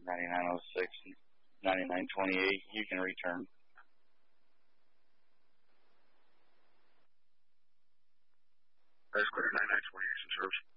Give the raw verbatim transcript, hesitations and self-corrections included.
ninety-nine oh six, ninety-nine twenty-eight, you can return. That's clear, ninety-nine twenty-eight, service.